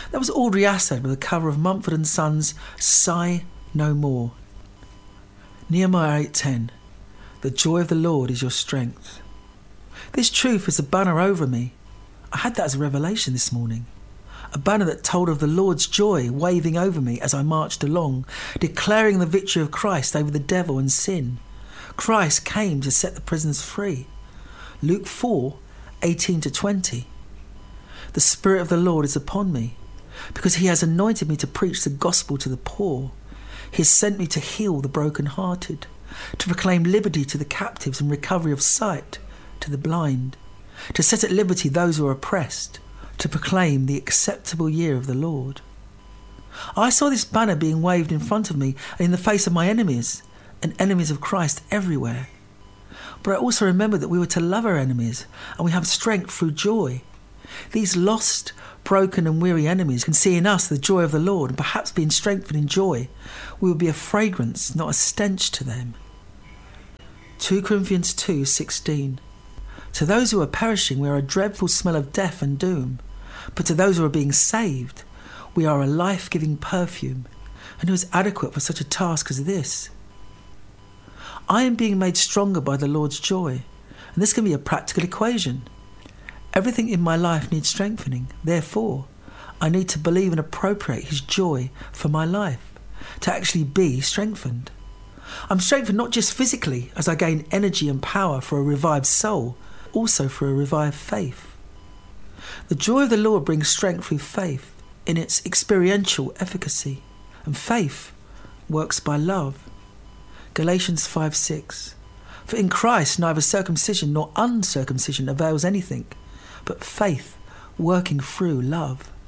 That was Audrey Assad with a cover of Mumford & Sons' Sigh No More. Nehemiah 8:10. The joy of the Lord is your strength. This truth is a banner over me. I had that as a revelation this morning. A banner that told of the Lord's joy waving over me as I marched along, declaring the victory of Christ over the devil and sin. Christ came to set the prisoners free. Luke 4:18-20. The Spirit of the Lord is upon me, because he has anointed me to preach the gospel to the poor. He has sent me to heal the brokenhearted, to proclaim liberty to the captives and recovery of sight to the blind, to set at liberty those who are oppressed, to proclaim the acceptable year of the Lord. I saw this banner being waved in front of me and in the face of my enemies, and enemies of Christ everywhere. But I also remembered that we were to love our enemies, and we have strength through joy. These lost, broken and weary enemies can see in us the joy of the Lord, and perhaps being strengthened in joy, we will be a fragrance, not a stench to them. 2 Corinthians 2:16. To those who are perishing, we are a dreadful smell of death and doom. But to those who are being saved, we are a life-giving perfume. And who is adequate for such a task as this? I am being made stronger by the Lord's joy. And this can be a practical equation. Everything in my life needs strengthening. Therefore, I need to believe and appropriate his joy for my life, to actually be strengthened. I'm strengthened not just physically as I gain energy and power for a revived soul, also for a revived faith. The joy of the Lord brings strength through faith in its experiential efficacy, and faith works by love. Galatians 5:6. For in Christ neither circumcision nor uncircumcision avails anything, but faith working through love.